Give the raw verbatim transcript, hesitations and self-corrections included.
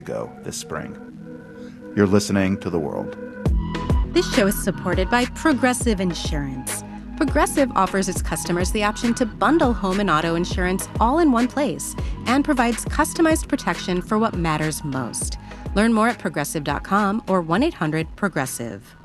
Go this spring. You're listening to The World. This show is supported by Progressive Insurance. Progressive offers its customers the option to bundle home and auto insurance all in one place and provides customized protection for what matters most. Learn more at progressive dot com or one eight hundred progressive.